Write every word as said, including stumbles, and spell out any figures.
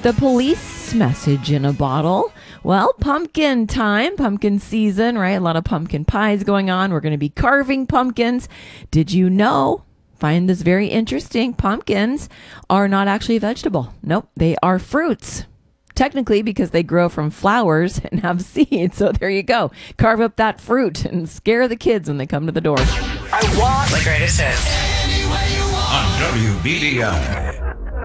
The police message in a bottle. Well, pumpkin time, pumpkin season, right? A lot of pumpkin pies going on. We're going to be carving pumpkins. Did you know? Find this very interesting. Pumpkins are not actually a vegetable. Nope, they are fruits. Technically, because they grow from flowers and have seeds. So there you go. Carve up that fruit and scare the kids when they come to the door. I want the greatest hits. On W B D I.